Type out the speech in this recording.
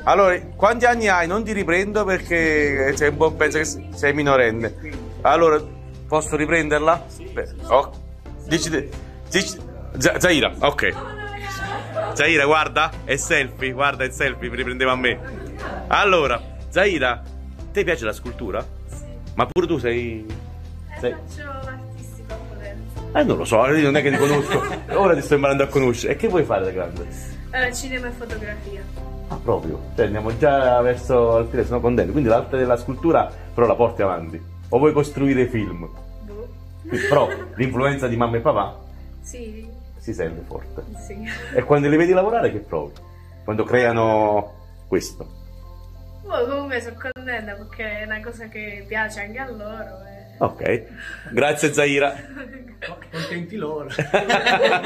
Allora, quanti anni hai? Non ti riprendo perché sei un po', penso che sei minorenne. Allora, posso riprenderla? Oh, Zaira, ok. Zaira, guarda, è selfie, guarda il selfie, mi riprendeva a me. Allora, Zaira, ti piace la scultura? Sì. Ma pure tu sei... Faccio artistica a Potenza. Non lo so, io non è che ti conosco, ora ti sto imparando a conoscere. E che vuoi fare da grande? Cinema e fotografia. Ah, proprio, cioè andiamo già verso il fine, sono contento. Quindi l'arte della scultura però la porti avanti. O vuoi costruire film? Boh. Però l'influenza di mamma e papà Sì. si sente forte. Sì. E quando li vedi lavorare che provi? Quando creano questo? Boh, comunque sono contenta perché è una cosa che piace anche a loro. Ok, grazie Zaira. Contenti loro.